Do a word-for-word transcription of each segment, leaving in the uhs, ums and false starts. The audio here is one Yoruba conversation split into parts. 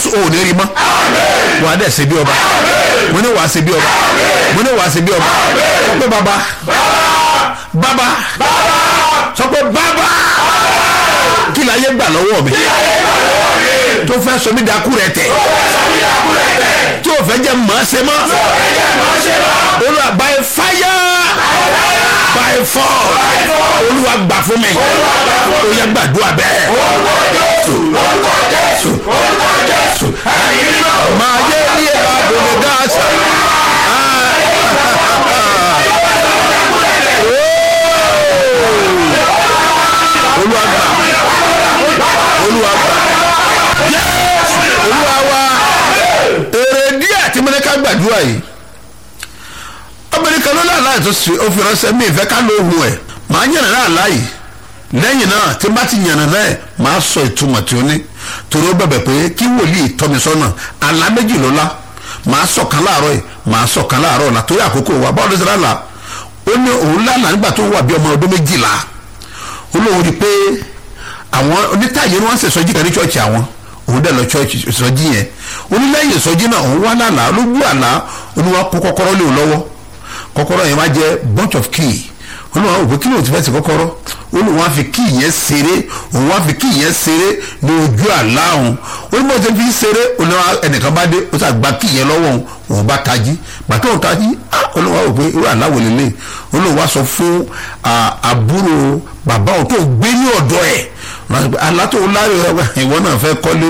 Jésù ò ní rí mọ́ wà á dẹ̀ ṣe bí ọba mo ní wà á ṣe bí ọba mo ní wà á ṣe bí ọba sọ pé bàbá bàbá sọ pé bàbá kí la yé gbà lọ́wọ́ mi tó fẹ́ sọ mí dakú rẹ tẹ̀ tí o fẹ́ jẹ́ màá ṣe mọ́ olúwa by fire by force olúwa gbà fún mi ó yẹ gbàdúrà bẹ́ẹ̀. máa yé ní ẹ̀ka bòmí gáàsì. olúwa gbà olúwa gbà olúwa wa èrè díẹ̀ tí mo ní ká gbàdúrà yìí obìnrin kan ló láàlá ètò òfin ránṣẹ́ mi ìfẹ́ ká lóhùn ẹ̀ màá yànnà náà láàyè lẹ́yìn náà tí bá ti yànnà náà màá sọ ìtumọ̀ tí ó ní torí ó bẹ̀bẹ̀ pé kí wòlíì tọ́mi sọ́nà àlá méjì ló lá màá sọ kan láàárọ̀ yìí màá sọ kan láàárọ̀ ọ̀la torí àkókò wa báwo ló ṣe lálàá ó ní òun lálàá nígbà tó wà bí ọmọ ọdún méjìlá ó lóun rí i pé àwọn onítàyè ni wọ́n ń ṣe ìsọjí kan ní ṣọ́ọ̀ṣì àwọn òun dẹ̀ lọ ṣọ́ọ̀ṣì ìsọjí yẹn onílẹ̀yìn ìsọjí náà òun wá lálàá lójú àlá oníwà kó kọ́kọ́rọ́ lé òun lọ́wọ́ kọ́kọ́rọ́ yẹn wá jẹ́ bunch of key olùwà òpè kí ló ti fẹ́ sí kọ́kọ́rọ́ olùwà fi key yẹn ṣeré òun wá fi key yẹn ṣeré ní ojú àlá òun olùwà ti fi ṣeré olùwà ẹnìkan bá dé ó sàgbà key yẹn lọ́wọ́ òun òun bá tají bàtà òun tají olùwà òpè irú àlá wò lélẹ̀ olùwà sọ fún àbúrò bàbá òun tó gbé ní ọ̀dọ̀ ẹ̀ àlá tó láyò ìwọ náà fẹ́ kọ́lé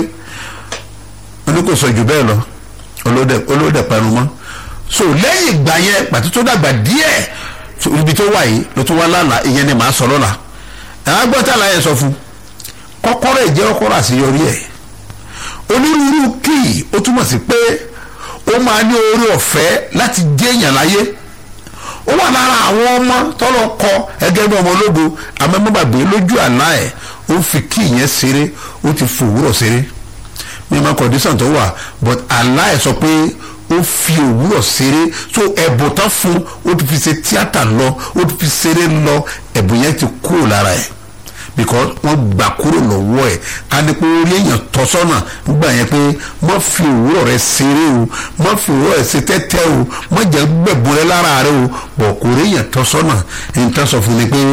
oníkòsọ jù bẹ́ẹ̀ lọ olódẹ pẹ̀lú mọ́ so lẹ́yìn ìgbà yẹn pàtó tó dàgbà díẹ̀ ibi tó wà yìí ló tó wá lánàá ìyẹn ni màá sọ lọ́la àwọn agbọ́tà láyé sọ fún kọ́kọ́rọ́ ìjẹ́ kọ́kọ́rọ́ àṣeyọrí ẹ̀ onírúurú kíì ó túmọ̀ sí pé ó máa ní oore ọ̀fẹ́ láti jẹ́ èèyàn láyé ó wà lára àwọn ọmọ tọ́lọ́ kọ ẹgẹ́ bí ọmọ ológo amẹ́mọ́bàgbé lójú àlá ẹ̀ ó fi kíì yẹn ṣeré ó ti fòwúrọ̀ ṣeré mímọ condition tó wà but àlá ẹ̀ sọ pé ó fi òwúrọ̀ ṣeré so ẹ̀bùn tán fún ó ti fi ṣe tíátà lọ ó ti fi ṣeré lọ ẹ̀bùn yẹn ti kúrò lára ẹ̀ because wọ́n gbà kúrò lọ́wọ́ ẹ̀ ká ní pé orí èèyàn tọ́ sọ́nà nígbà yẹn pé má fi òwúrọ̀ rẹ ṣeré o má fi òwúrọ̀ rẹ ṣe tẹ́tẹ́ o má jẹ́ gbẹ̀bùn rẹ lára rẹ o bọ̀ kò rí èèyàn tọ́ sọ́nà ẹni tán sọ fún mi pé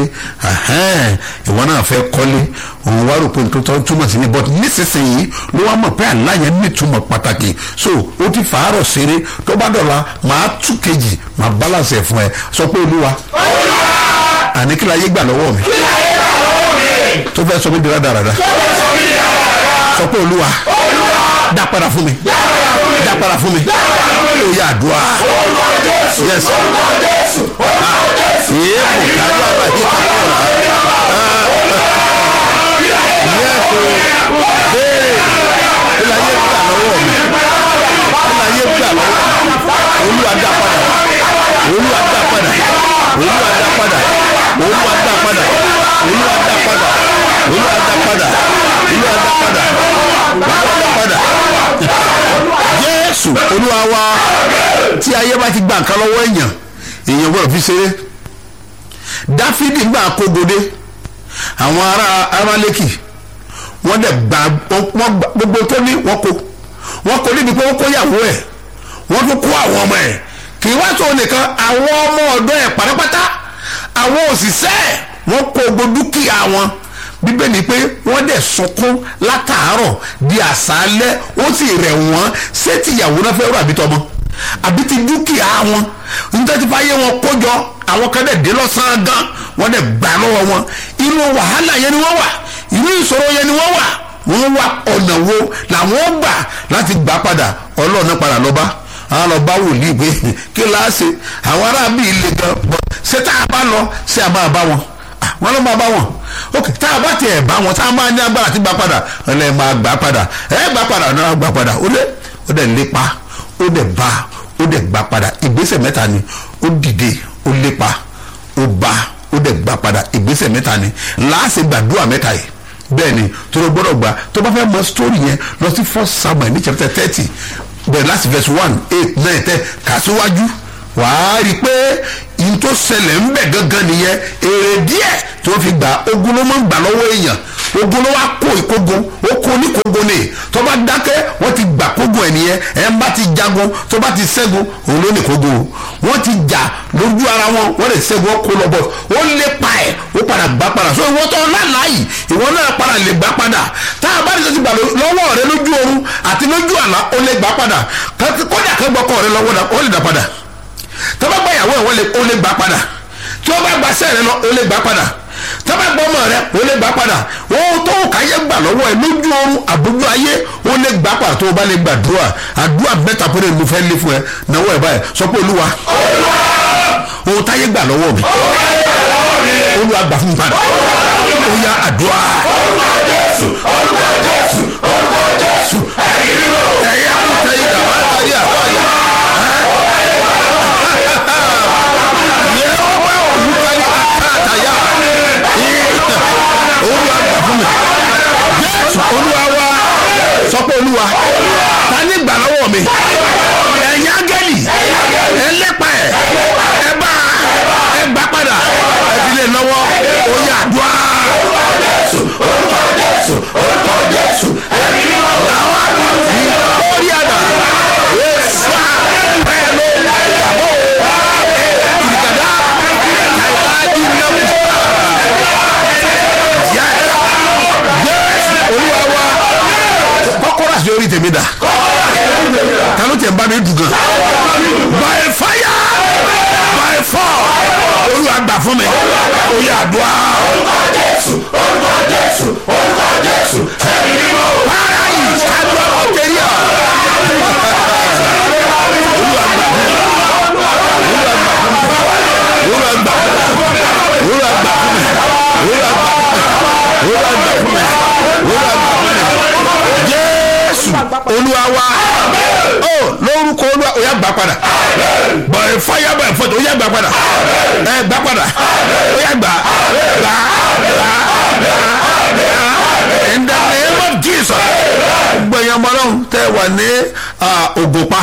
ìwọ náà fẹ́ kọ́lé òun wá rò pé nǹkan tó túmọ̀ sí ni but nísinsìnyí ló wá mọ̀ pé àlá yẹn ní ìtumọ̀ pàtàkì so ó ti fàárọ̀ ṣeré tó bá dọ̀la màá tú kejì màá balance ẹ̀ fún ẹ sọ pé olúwa àní kí la yé gbà lọ́wọ́ mi tó fẹ́ sọ mí di rádaràda sọ pé olúwa dá padà fún mi dá padà fún mi ó yà àdúrà yes yé kò kájú àbájá béèrè kí la yé gbà lọ́wọ́ mi kí la yé gbà lọ́wọ́ olúwa dá padà olúwa dá padà olúwa dá padà olúwa dá padà olúwa dá padà olúwa dá padà olúwa dá padà olúwa dá padà Jésù olúwa wa tí ayé bá ti gba nǹkan lọ́wọ́ èèyàn èèyàn gbọ́dọ̀ fi ṣeré Dáfídì gbà kógodé àwọn ará Amálẹ́kì wọ́n dẹ̀ gba gbogbo tó ní wọ́n kó wọ́n kó níbi pé wọ́n kó yàwó ẹ̀ wọ́n tún kó àwọn ọmọ ẹ̀ kì í wá tó nìkan àwọn ọmọ ọ̀dọ́ ẹ̀ pátápátá àwọn òṣìṣẹ́ ẹ̀ wọ́n kó gbogbo dúkìá wọn bíbélì pé wọ́n dẹ̀ sunkún látàárọ̀ di àṣálẹ́ ó sì rẹ̀ wọ́n ṣé tìyàwó náà fẹ́ rọ àbí tọmọ àbí ti dúkìá wọn nítorí tí fáyé wọn kójọ àwọn kan dẹ̀ dé lọ́sàn-án gan wọ́n dẹ̀ gbà lọ́wọ́ wọn inú wàhálà yẹn ni wọ́n wà inú ìṣòro yẹn ni wọ́n wà wọ́n wá ọ̀nà wo làwọn gbà láti gbà padà ọlọ́run náà padà lọ́ba àwọn lọ bá wòlíì pé kí láàṣẹ àwọn aráàbí ilé gan ṣé tá a bá lọ ṣé a máa bá wọn wọn ló máa bá wọn ok tá a bá tiẹ̀ bá wọn tá a máa ní agbára ti gbà padà ẹ lè máa gbà padà ẹ gbà padà náà gbà padà ó dẹ ó dẹ lépa ó dẹ bá ó dẹ gbà padà ìgbésẹ̀ mẹ́ta ni ó dìde ó lépa ó bá ó dẹ gbà padà ìgbésẹ̀ mẹ́ta ni láàṣẹ gbàdúrà mẹ́ta yìí bẹ́ẹ̀ ni tó ló gbọ́dọ̀ gbà tó bá fẹ́ mọ sítórì yẹn lọ sí first Samuel ní chapter thirty bẹ̀rẹ̀ láti verse one eight nine ten kà síwájú wàá rí i pé yìí tó ṣẹlẹ̀ ń bẹ̀ gangan nìyẹn èrè díẹ̀ tó fi gbà ogun ló máa ń gbà lọ́wọ́ èèyàn ogun ló wá kó ìkógun ó kó oníkógun ni tó bá dákẹ́ wọ́n ti gbà nìyẹn ẹ̀ ń bá ti jagun tó bá ti ṣẹ́gun òun ló ní kógo wọ́n ti jà lójú ara wọn wọ́n lè ṣẹ́gun ó kó lọ bọ̀ ó lé pa ẹ̀ ó padà gbá padà so ìwọ́n tó lálàá yìí ìwọ́n náà padà lè gbá padà tá a bá ní sọ́sì gbà lọ́wọ́ rẹ lójú oorun àti lójú àlá ó lè gbá padà kódà kẹ́gbọ́kọ̀ rẹ lọ́wọ́ ó lè dá padà tó bá gbàyàwó ẹ̀ wọ́n ó lè gbá padà tí wọ́n bá gba sẹ́ẹ̀ rẹ lọ ó lè gbá padà tó bá gbọ́ ọmọ rẹ ó lè gbá padà wọ́n tó káyé gbà lọ́wọ́ ẹ̀ lójú oorun àbójú ayé ó lè gbá padà tó o bá lè gbàdúrà àdúrà mẹ́ta péré mo fẹ́ lé fún ẹ náwó ẹ̀ báyìí sọ pé olúwa òun táyé gbà lọ́wọ́ mi olúwa gbà fún mi padà ó yá àdúrà Jésù olúwa Jésù olúwa Jésù ẹ̀yà àtẹ̀yẹ dàbá àtẹ̀yẹ àtẹ̀yẹ. olúwa wa sọ pé olúwa ta ní gbà lọ́wọ́ mi ẹ̀yin áńgẹ́lì ẹ lépa ẹ̀ ẹ bá ẹ gbà padà ẹ fi lè lọ́wọ́ ó yá àdúrà. Jésù orúkọ Jésù orúkọ Jésù ẹ̀mí làwọn àgbàtì lórí àdá yéésù bẹ́ẹ̀ ló yàgò ìdìgàdá àìláàdì náà. olúwa wa kọ́kọ́rọ́ àti orí tèmi dà kánú tẹ̀ ń bá mi dùn gan by fire by force olúwa gbà fún mi ó yá àdúrà. orúkọ Jésù orúkọ Jésù orúkọ Jésù ẹ̀mí mímọ́ para yìí àdúrà ọ̀kẹ́rì ọ̀ olúwa gbà fún mi olúwa gbà fún mi olúwa gbà fún mi olúwa gbà fún mi olúwa gbà fún mi Jésù olúwa wa ó lórúkọ olúwa ó yá gbà padà bọ̀ẹ̀ fáyà bọ̀ẹ̀ fọ́tò ó yá gbà padà ẹ gbà padà ó yá gbà gbà gbà gbà in the name of Jesus gbẹ̀yìn ọmọ ọlọ́run tẹ́ wà ní ògùnpá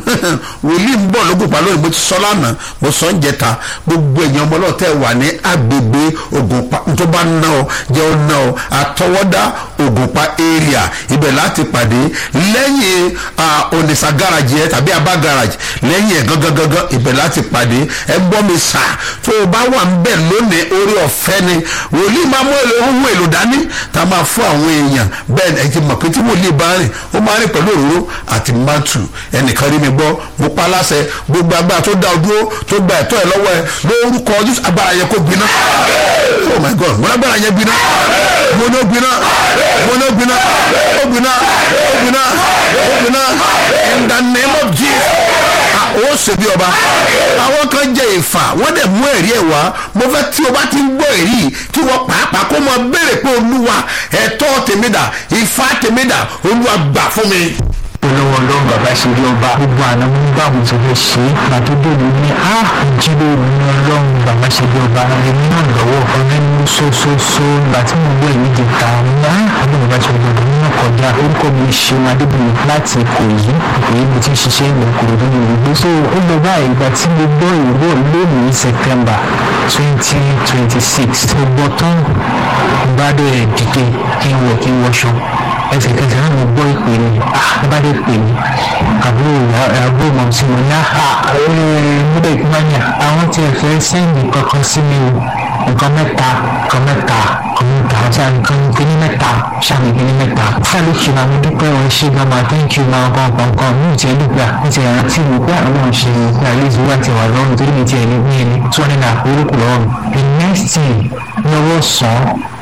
wòlíì ń bọ̀ lógùnpá lónìí mo ti sọ lánàá mo sọ ń jẹta gbogbo ẹ̀yìn ọmọ ọlọ́run tẹ́ wà ní agbègbè ògùnpá tó bá ná ọ jẹ́ ọ ná ọ àtọwọ́dá ògùnpá area ibẹ̀ láti pàdé lẹ́yìn onisa garage yẹn tàbí abá garage lẹ́yìn ẹ̀ gangan gangan ibẹ̀ láti pàdé ẹ gbọ́ mi sà tó o bá wà ń bẹ̀ lónìí orí ọ̀fẹ́ ni wòlíì máa mú ohun èlò dání tá a máa fún àwọn èèyàn bẹ́ẹ̀ ẹ ti mọ̀ pé tí wòlíì bá rìn ó máa rìn pẹ̀lú òróró àti mátù ẹnìkan rí mi gbọ́ mo pa láṣẹ gbogbo agbára tó dá o dúró tó gba ẹ̀tọ́ ẹ lọ́wọ́ ẹ lórúkọ Jésù agbára yẹn kó gbiná oh my God mo lágbára yẹn gbiná mo ní ó gbiná mo ní ó gbiná ó gbiná ó gbiná ó gbiná in the name of Jesus ó ṣe bí ọba àwọn kan jẹ ìfà wọ́n dẹ̀ mú ẹ̀rí ẹ̀ wá mo fẹ́ tí o bá ti ń gbọ́ èrí kí wọ́n pàápàá kó mọ béèrè pé olúwa ẹ̀tọ́ tèmi dà ìfà tèmi dà olúwa gbà fún mi. olówó ọlọ́run bàbá ṣe rí ọba gbogbo àná mú bá àwọn tó fẹ́ ṣe é àtúndò ló ní á ìjíròrò ní ọlọ́run bàbá ṣe rí ọba ẹni náà lọ́wọ́ ọ̀rẹ́ mú sósósó ìgbà tí mo gbọ́ èyí di ta ní á àbí bàbá ṣe rí ọba nínú ọkọjá orúkọ mi ṣeun adébùnmi láti Ìkòyí Ìkòyí mo ti ń ṣiṣẹ́ ìlú Ìkòròdú ní ìlú so ó lọ báyìí ìgbà tí mo gbọ́ ìró lónìí September twenty twenty six mo gbọ́ tán bá dẹ̀ dìde kí n wọ̀ kí n wọṣọ ẹsẹ̀kẹsẹ̀ náà mo gbọ́ ìpè ní bá dé pè mí àbúrò àbúrò mọ̀ sí mo ní àhà múdẹ̀ ìpínlẹ̀ àwọn tí ẹ fẹ́ sẹ́yìn kankan sí mi o nǹkan mẹ́ta nǹkan mẹ́ta nǹkan mẹ́ta ṣáà nǹkan ìpínlẹ̀ mẹ́ta ṣáà ìpínlẹ̀ mẹ́ta sáré kí na mo dúpẹ́ wọn ṣe gan ma thank you ma gan gan gan mi ò tiẹ̀ dúpẹ́ mi ti ẹ̀rọ tí mo pé àwọn ṣe ní àlejò wá ti wà lọ́rùn torí mi ti ẹ̀ ní bí ẹni tí wọ́n ní nà orúkọ lọ́rùn the next thing ní ọwọ́ sàn